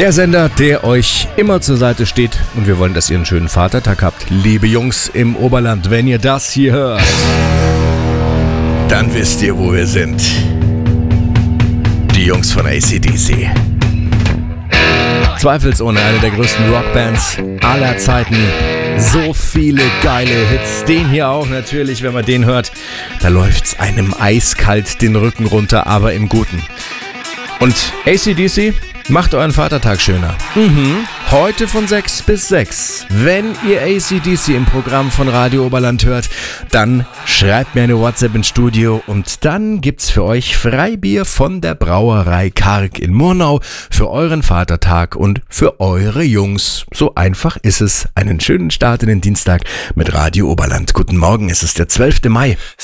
Der Sender, der euch immer zur Seite steht, und wir wollen, dass ihr einen schönen Vatertag habt. Liebe Jungs im Oberland, wenn ihr das hier hört, dann wisst ihr, wo wir sind. Die Jungs von AC/DC. Zweifelsohne eine der größten Rockbands aller Zeiten. So viele geile Hits. Den hier auch natürlich, wenn man den hört, da läuft's einem eiskalt den Rücken runter, aber im Guten. Und AC/DC macht euren Vatertag schöner. Heute von 6 bis 6. Wenn ihr AC/DC im Programm von Radio Oberland hört, dann schreibt mir eine WhatsApp ins Studio und dann gibt's für euch Freibier von der Brauerei Karg in Murnau für euren Vatertag und für eure Jungs. So einfach ist es. Einen schönen Start in den Dienstag mit Radio Oberland. Guten Morgen, es ist der 12. Mai.